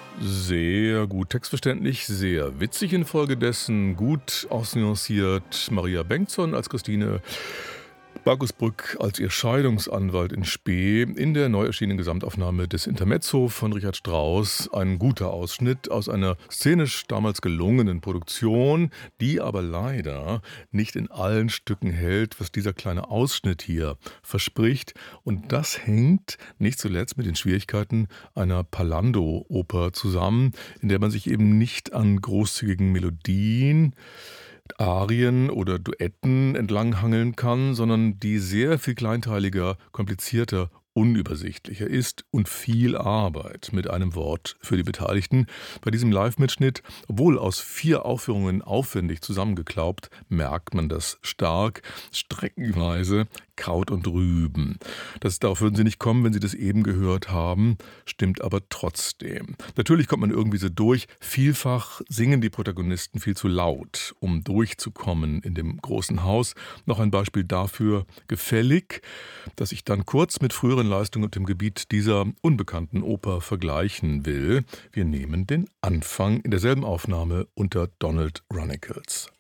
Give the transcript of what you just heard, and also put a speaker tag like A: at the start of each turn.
A: Sehr gut textverständlich, sehr witzig infolgedessen, gut ausnuanciert Maria Bengtsson als Christine, Markus Brück als ihr Scheidungsanwalt in Spee in der neu erschienenen Gesamtaufnahme des Intermezzo von Richard Strauss. Ein guter Ausschnitt aus einer szenisch damals gelungenen Produktion, die aber leider nicht in allen Stücken hält, was dieser kleine Ausschnitt hier verspricht. Und das hängt nicht zuletzt mit den Schwierigkeiten einer Palando-Oper zusammen, in der man sich eben nicht an großzügigen Melodien, Arien oder Duetten entlanghangeln kann, sondern die sehr viel kleinteiliger, komplizierter, unübersichtlicher ist und viel Arbeit mit einem Wort für die Beteiligten. Bei diesem Live-Mitschnitt, obwohl aus 4 Aufführungen aufwendig zusammengeklaubt, merkt man das stark, streckenweise Kraut und Rüben. Darauf würden Sie nicht kommen, wenn Sie das eben gehört haben, stimmt aber trotzdem. Natürlich kommt man irgendwie so durch. Vielfach singen die Protagonisten viel zu laut, um durchzukommen in dem großen Haus. Noch ein Beispiel dafür gefällig, dass ich dann kurz mit früheren Leistungen auf dem Gebiet dieser unbekannten Oper vergleichen will. Wir nehmen den Anfang in derselben Aufnahme unter Donald Runnicles.